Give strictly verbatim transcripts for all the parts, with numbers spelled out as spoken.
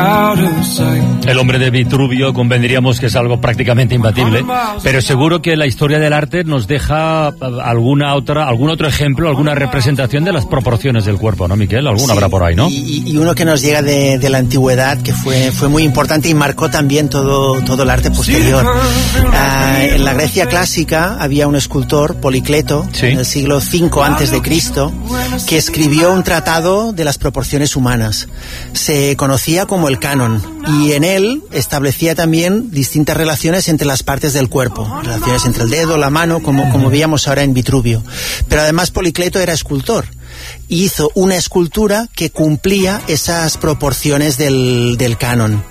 El hombre de Vitruvio convendríamos que es algo prácticamente imbatible, pero seguro que la historia del arte nos deja alguna otra, algún otro ejemplo, alguna representación de las proporciones del cuerpo, ¿no, Miquel? Alguna sí, habrá por ahí, ¿no? Y, y uno que nos llega de, de la antigüedad, que fue, fue muy importante y marcó también todo, todo el arte posterior. Uh, en la Grecia clásica había un escultor, Policleto, sí, en el siglo cinco antes de Cristo, que escribió un tratado de las proporciones humanas. Se conocía como el Canon, y en él establecía también distintas relaciones entre las partes del cuerpo, relaciones entre el dedo, la mano, como, como veíamos ahora en Vitruvio. Pero además Policleto era escultor, y hizo una escultura que cumplía esas proporciones del, del canon.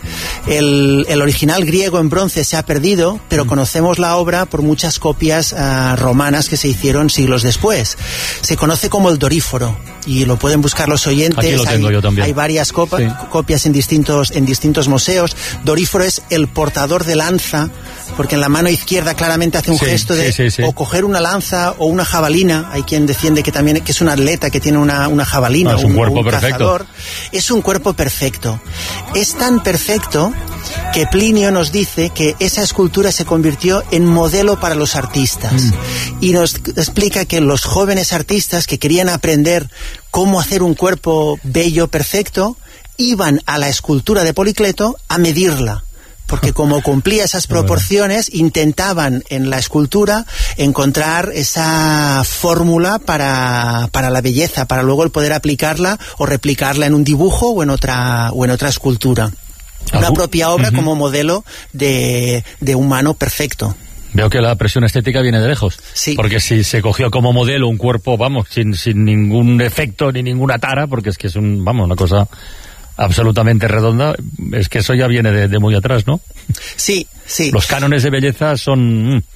El, el original griego en bronce se ha perdido, pero conocemos la obra por muchas copias uh, romanas que se hicieron siglos después. Se conoce como el Doríforo, y lo pueden buscar los oyentes. Aquí lo tengo hay, yo también. Hay varias copa, sí. copias en distintos, en distintos museos. Doríforo es el portador de lanza, porque en la mano izquierda claramente hace un sí, gesto de sí, sí, sí. o coger una lanza o una jabalina. Hay quien defiende que también que es un atleta que tiene una, una jabalina, no, es un, un cuerpo un perfecto. Cazador. Es un cuerpo perfecto. Es tan perfecto que Plinio nos dice que esa escultura se convirtió en modelo para los artistas. Mm. Y nos explica que los jóvenes artistas que querían aprender cómo hacer un cuerpo bello, perfecto, iban a la escultura de Policleto a medirla. Porque como cumplía esas proporciones, intentaban en la escultura encontrar esa fórmula para, para la belleza, para luego el poder aplicarla o replicarla en un dibujo o en otra, o en otra escultura. Una propia obra uh-huh. como modelo de, de humano perfecto. Veo que la presión estética viene de lejos. Sí. Porque si se cogió como modelo un cuerpo, vamos, sin, sin ningún efecto ni ninguna tara, porque es que es un, vamos, una cosa absolutamente redonda, es que eso ya viene de, de muy atrás, ¿no? Sí, sí. Los cánones de belleza son... Mm.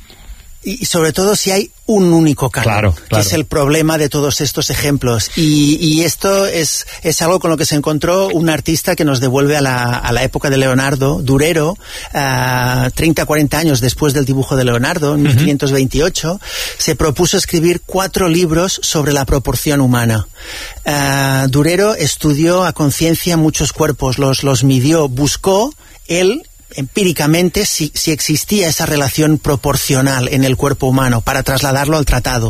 Y sobre todo si hay un único canon, claro, claro. que es el problema de todos estos ejemplos. Y, y esto es, es algo con lo que se encontró un artista que nos devuelve a la, a la época de Leonardo, Durero, uh, treinta, cuarenta años después del dibujo de Leonardo, en uh-huh. mil quinientos veintiocho, se propuso escribir cuatro libros sobre la proporción humana. Uh, Durero estudió a conciencia muchos cuerpos, los, los midió, buscó él empíricamente si, si existía esa relación proporcional en el cuerpo humano para trasladarlo al tratado.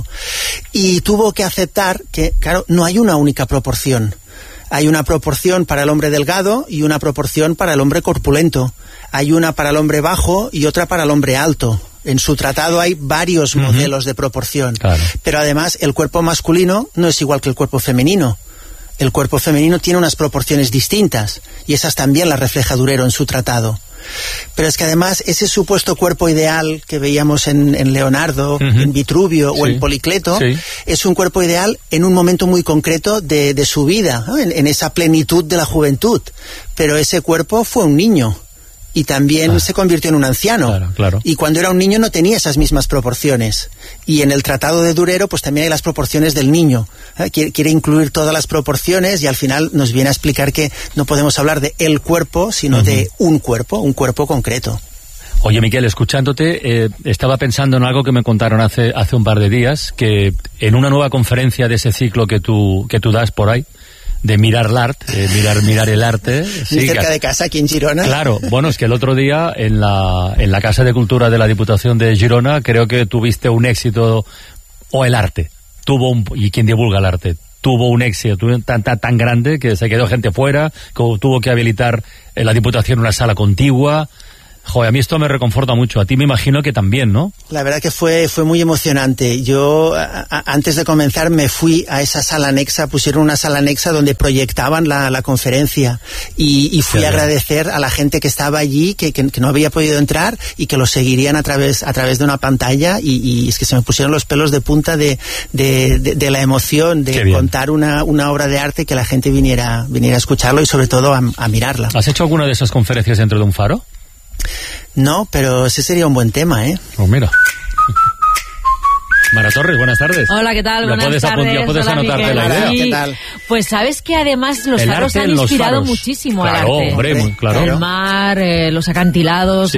Y tuvo que aceptar que, claro, no hay una única proporción. Hay una proporción para el hombre delgado y una proporción para el hombre corpulento. Hay una para el hombre bajo y otra para el hombre alto. En su tratado hay varios uh-huh. modelos de proporción. Claro. Pero además el cuerpo masculino no es igual que el cuerpo femenino. El cuerpo femenino tiene unas proporciones distintas y esas también las refleja Durero en su tratado. Pero es que además ese supuesto cuerpo ideal que veíamos en, en Leonardo, uh-huh. en Vitruvio sí. o en Policleto, sí. es un cuerpo ideal en un momento muy concreto de, de su vida, ¿no? en, en esa plenitud de la juventud. Pero ese cuerpo fue un niño. Y también ah. se convirtió en un anciano. Claro, claro. Y cuando era un niño no tenía esas mismas proporciones. Y en el tratado de Durero pues también hay las proporciones del niño. ¿Eh? Quiere, quiere incluir todas las proporciones y al final nos viene a explicar que no podemos hablar de el cuerpo, sino uh-huh. de un cuerpo, un cuerpo concreto. Oye, Miquel, escuchándote, eh, estaba pensando en algo que me contaron hace, hace un par de días, que en una nueva conferencia de ese ciclo que tú, que tú das por ahí, de mirar el arte, eh, mirar, mirar el arte. Sí, cerca que, de casa, aquí en Girona. Claro, bueno, es que el otro día en la, en la Casa de Cultura de la Diputación de Girona creo que tuviste un éxito, o el arte, tuvo un, y quien divulga el arte, tuvo un éxito tan, tan, tan grande que se quedó gente fuera, que tuvo que habilitar en la Diputación una sala contigua. Joder, a mí esto me reconforta mucho. A ti me imagino que también, ¿no? La verdad que fue fue muy emocionante. Yo, a, a, antes de comenzar, me fui a esa sala anexa, pusieron una sala anexa donde proyectaban la, la conferencia y, y fui sí, a agradecer a la gente que estaba allí, que, que, que no había podido entrar y que lo seguirían a través a través de una pantalla y, y es que se me pusieron los pelos de punta de, de, de, de la emoción de contar una, una obra de arte, que la gente viniera, viniera a escucharlo y sobre todo a, a mirarla. ¿Has hecho alguna de esas conferencias dentro de un faro? No, pero ese sería un buen tema, ¿eh? Oh, mira. Mara Torres, buenas tardes. Hola, ¿qué tal? Ya buenas puedes tardes. Ya puedes Hola, anotarte Miquel. la idea. Sí. ¿Qué tal? Pues sabes que además los el faros han inspirado faros. muchísimo claro, al arte. Hombre, muy, claro. El mar, eh, los acantilados,